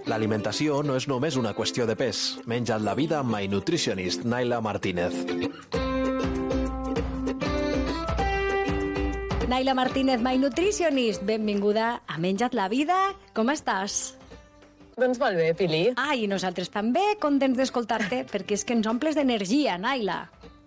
L'alimentació no és només una qüestió de pes. Menja't la vida amb My Nutritionist, Naila Martínez. Naila Martínez, My Nutritionist, benvinguda a Menja't la vida. Com estàs? Doncs molt bé, Pili. I nosaltres també, contents d'escoltar-te, perquè és que ens omples d'energia, Naila.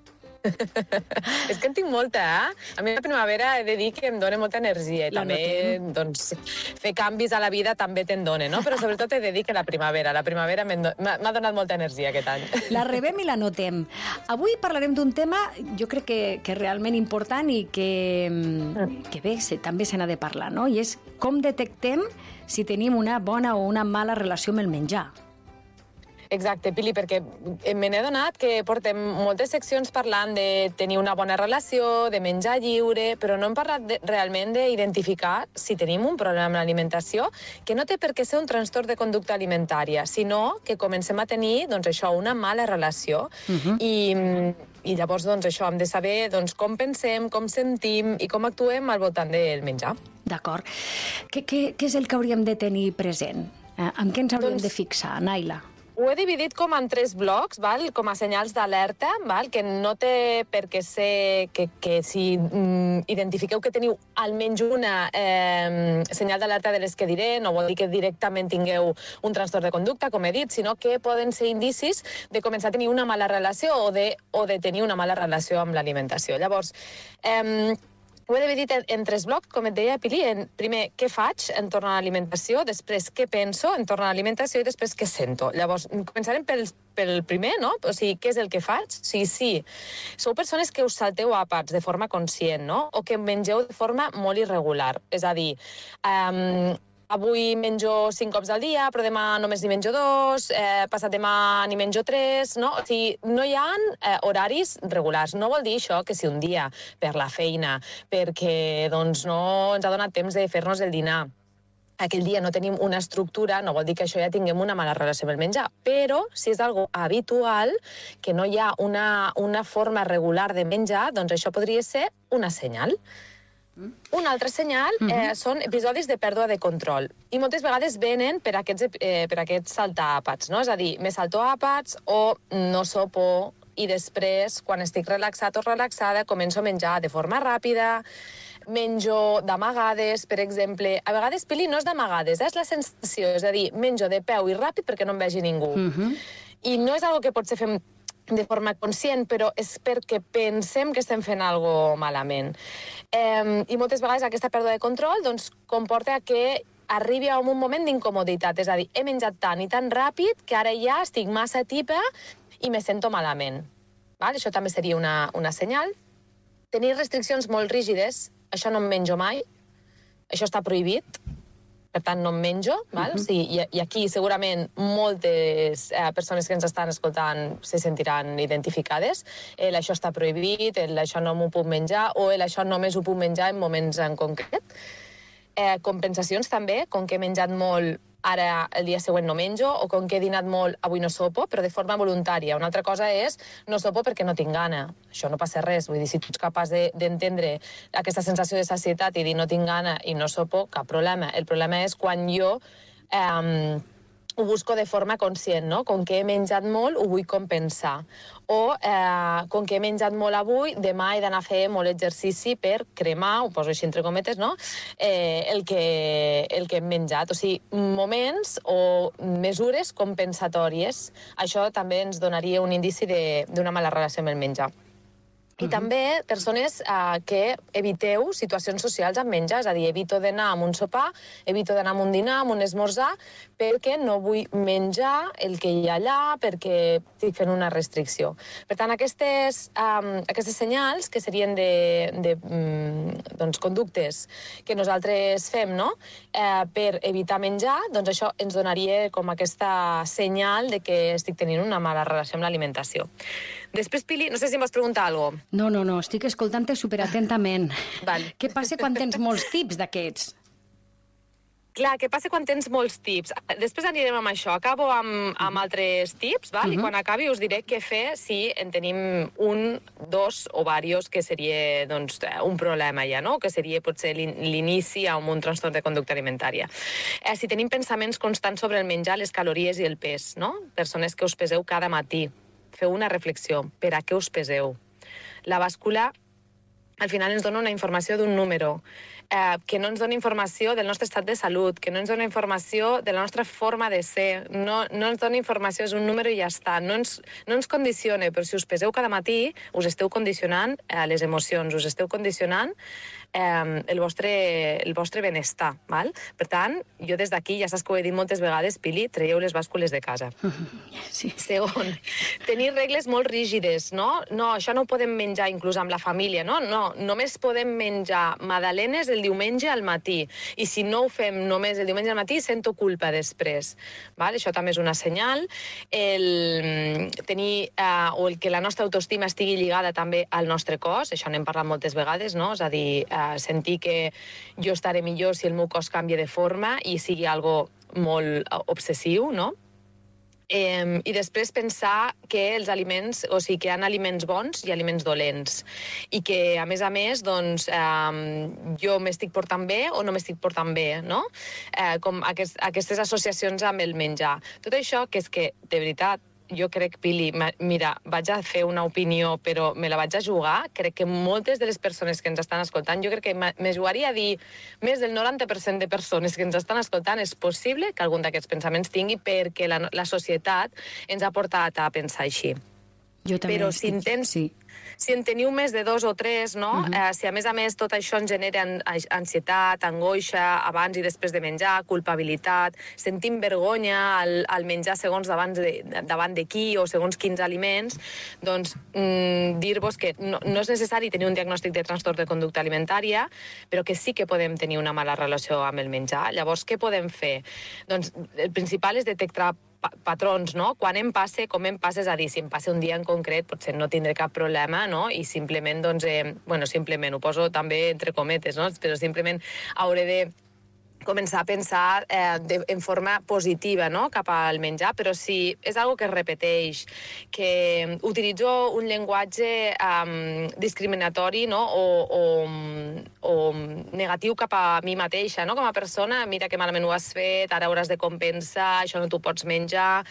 És que en tinc molta, A mi la primavera he de dir que em dona molta energia i també, doncs, fer canvis a la vida també te'n dona, no? Però sobretot he de dir que la primavera m'ha donat molta energia aquest any. La rebem i la notem. Avui parlarem d'un tema, jo crec que realment important i que bé, també se n'ha de parlar, no? I és com detectem si tenim una bona o una mala relació amb el menjar. Exacte, Pili, perquè me n'he donat que portem moltes seccions parlant de tenir una bona relació, de menjar lliure, però no hem parlat realment d'identificar si tenim un problema amb l'alimentació, que no té per què ser un trastorn de conducta alimentària, sinó que comencem a tenir, doncs això, una mala relació. I llavors, doncs això, hem de saber com pensem, com sentim i com actuem al voltant del menjar. D'acord. Què és el que hauríem de tenir present? En què ens hauríem de fixar, Naila? Ho he dividit com en 3 blocs, com a senyals d'alerta, que no té per què ser que si identifiqueu que teniu almenys una senyal d'alerta de les que diré, no vol dir que directament tingueu un trastorn de conducta, com he dit, sinó que poden ser indicis de començar a tenir una mala relació o de tenir una mala relació amb l'alimentació. Llavors, ho he dividit en 3 blocs, com et deia, Pili. Primer, què faig entorn a l'alimentació, després, què penso entorn a l'alimentació i després, què sento. Llavors, començarem pel primer, no? O sigui, què és el que faig? O sigui, sí, sou persones que us salteu àpats de forma conscient, no? O que mengeu de forma molt irregular. És a dir, avui menjo 5 cops al dia, però demà només n'hi menjo 2, passat demà n'hi menjo 3, no? O sigui, no hi ha horaris regulars. No vol dir això que si un dia, per la feina, perquè doncs, no ens ha donat temps de fer-nos el dinar, aquell dia no tenim una estructura, no vol dir que això ja tinguem una mala relació amb el menjar, però si és algo habitual, que no hi ha una forma regular de menjar, doncs això podria ser una senyal. Un altre senyal són episodis de pèrdua de control i moltes vegades venen per aquests saltar-àpats, no? És a dir, me salto àpats o no sopo i després, quan estic relaxat o relaxada, començo a menjar de forma ràpida, menjo d'amagades, per exemple. A vegades, Pili, no és d'amagades, és la sensació, és a dir, menjo de peu i ràpid perquè no em vegi ningú. I no és algo que potser fem de forma conscient, però és perquè pensem que estem fent alguna cosa malament. I moltes vegades aquesta pèrdua de control doncs, comporta que arribi a un moment d'incomoditat, és a dir, he menjat tant i tan ràpid que ara ja estic massa tipa i me sento malament. Això també seria una senyal. Tenir restriccions molt rígides, això no em menjo mai, això està prohibit, per tant no em menjo, o sigui, i aquí segurament moltes persones que ens estan escoltant se sentiran identificades. Això està prohibit, això no m'ho puc menjar, o això només ho puc menjar en moments en concret. Compensacions també, com que he menjat molt, ara el dia següent no menjo, o com que he dinat molt, avui no sopo, però de forma voluntària. Una altra cosa és no sopo perquè no tinc gana. Això no passa res. Vull dir, si tu ets capaç d'entendre aquesta sensació de sacietat i dir no tinc gana i no sopo, cap problema. El problema és quan jo ho busco de forma conscient, no? Com que he menjat molt, ho vull compensar. O com que he menjat molt avui, demà he d'anar a fer molt exercici per cremar, ho poso així entre cometes, no? El que hem menjat. O sigui, moments o mesures compensatòries. Això també ens donaria un indici d'una mala relació amb el menjar. I també persones que eviteu situacions socials amb menjar, és a dir, evito d'anar a un sopar, evito d'anar a un dinar, a un esmorzar, perquè no vull menjar el que hi ha allà, perquè estic fent una restricció. Per tant, aquestes senyals, que serien de conductes que nosaltres fem, no? Per evitar menjar, doncs això ens donaria com aquesta senyal de que estic tenint una mala relació amb l'alimentació. Després, Pili, no sé si em vas preguntar alguna cosa. No, estic escoltant-te superatentament. Què passa quan tens molts tips d'aquests? Clar, què passa quan tens molts tips? Després anirem amb això. Acabo amb altres tips, val? I quan acabi us diré què fer si en tenim un, dos o diversos, que seria doncs, un problema ja, no? Que seria potser l'inici a un trastorn de conducta alimentària. Si tenim pensaments constants sobre el menjar, les calories i el pes, no? Persones que us peseu cada matí, feu una reflexió. Per a què us peseu? La bàscula al final ens dona una informació d'un número, que no ens dona informació del nostre estat de salut, que no ens dona informació de la nostra forma de ser, no ens dona informació, és un número i ja està. No ens condiciona, però si us peseu cada matí, us esteu condicionant les emocions, us esteu condicionant el vostre benestar. Val? Per tant, jo des d'aquí, ja saps que ho he dit moltes vegades, Pili, traieu les bàscules de casa. Sí. Segon, tenir regles molt rígides, no? No, això no ho podem menjar inclús amb la família, no? No, només podem menjar magdalenes el diumenge al matí. I si no ho fem només el diumenge al matí, sento culpa després. Val? Això també és una senyal. El que la nostra autoestima estigui lligada també al nostre cos, això n'hem parlat moltes vegades, no? És a dir, sentir que jo estaré millor si el meu cos canvia de forma i sigui algo molt obsessiu, no? I després pensar que els aliments, o sigui, que hi ha aliments bons i aliments dolents. I que, a més, doncs, jo m'estic portant bé o no m'estic portant bé, no? Com aquestes associacions amb el menjar. Tot això, que és que, de veritat, jo crec, Pili, mira, vaig a fer una opinió, però me la vaig a jugar. Crec que moltes de les persones que ens estan escoltant, jo crec que me jugaria a dir més del 90% de persones que ens estan escoltant, és possible que algun d'aquests pensaments tingui perquè la societat ens ha portat a pensar així. Jo també però si en teniu més de 2 o 3, no? Si a més tot això ens genera ansietat, angoixa, abans i després de menjar, culpabilitat, sentim vergonya al menjar segons davant de qui o segons quins aliments, doncs dir-vos que no és necessari tenir un diagnòstic de trastorn de conducta alimentària, però que sí que podem tenir una mala relació amb el menjar. Llavors, què podem fer? Doncs el principal és detectar patrons, no? Quan em passa, com em passa, és a dir, si em passa un dia en concret, potser no tindré cap problema, no? I simplement, doncs, simplement, ho poso també entre cometes, no? Però simplement hauré de començar a pensar en forma positiva, no? Cap al menjar, però si és algo que es repeteix, que utilitzo un llenguatge discriminatori, no? o negatiu cap a mi mateixa, no? Com a persona, mira que malament ho has fet, ara hauràs de compensar, això no t'ho pots menjar.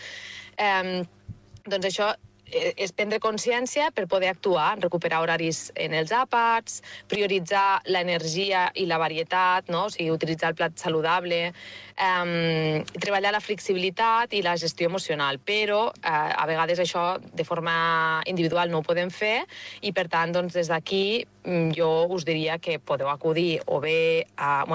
Doncs això és prendre consciència per poder actuar, recuperar horaris en els àpats, prioritzar l'energia i la varietat, no? O sigui, utilitzar el plat saludable, treballar la flexibilitat i la gestió emocional, però a vegades això de forma individual no ho podem fer i, per tant, doncs, des d'aquí jo us diria que podeu acudir o bé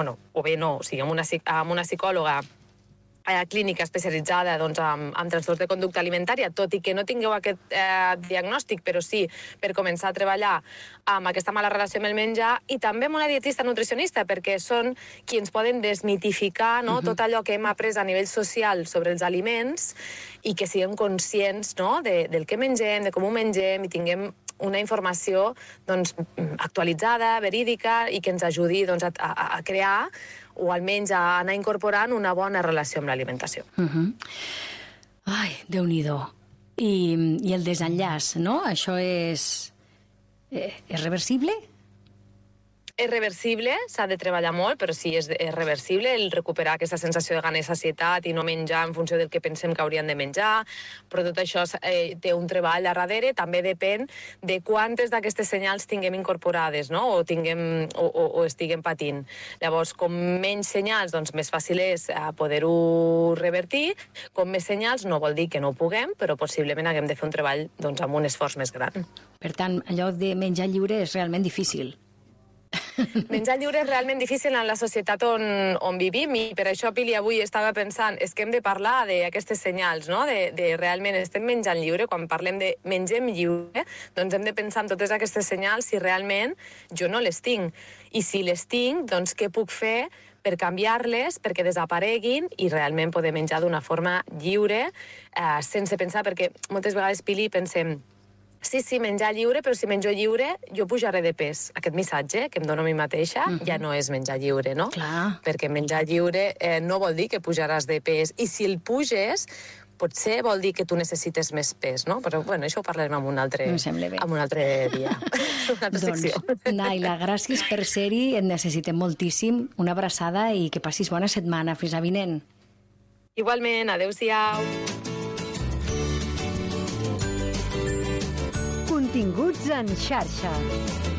amb una psicòloga clínica especialitzada doncs, amb trastorns de conducta alimentària, tot i que no tingueu aquest diagnòstic, però sí per començar a treballar amb aquesta mala relació amb el menjar, i també amb una dietista nutricionista, perquè són qui ens poden desmitificar, no? Tot allò que hem après a nivell social sobre els aliments i que siguem conscients, no? del que mengem, de com ho mengem, i tinguem una informació doncs, actualitzada, verídica, i que ens ajudi doncs, a crear o almenys a anar incorporant una bona relació amb l'alimentació. Ai, Déu-n'hi-do. I el desenllaç, no? Això és reversible? És reversible, s'ha de treballar molt, però sí, és reversible el recuperar aquesta sensació de gana i sacietat i no menjar en funció del que pensem que hauríem de menjar, però tot això té un treball a darrere, també depèn de quantes d'aquestes senyals tinguem incorporades, no? o estiguem patint. Llavors, com menys senyals, doncs més fàcil és poder-ho revertir, com més senyals no vol dir que no ho puguem, però possiblement haguem de fer un treball doncs, amb un esforç més gran. Per tant, allò de menjar lliure és realment difícil. Menjar lliure és realment difícil en la societat on vivim, i per això, Pili, avui estava pensant, és que hem de parlar d'aquestes senyals, no? De realment estem menjant lliure. Quan parlem de mengem lliure, doncs hem de pensar en totes aquestes senyals si realment jo no les tinc. I si les tinc, doncs què puc fer per canviar-les, perquè desapareguin i realment poder menjar d'una forma lliure, sense pensar, perquè moltes vegades, Pili, pensem Sí, menjar lliure, però si menjo lliure jo pujaré de pes. Aquest missatge que em dono a mi mateixa ja no és menjar lliure, no? Clar. Perquè menjar lliure no vol dir que pujaràs de pes. I si el puges, potser vol dir que tu necessites més pes, no? Però, bueno, això ho parlarem en un altre dia. Una altra secció. Naila, gràcies per ser-hi, et necessitem moltíssim. Una abraçada i que passis bona setmana. Fins avinent. Igualment, adeu-siau. Continguts en xarxa.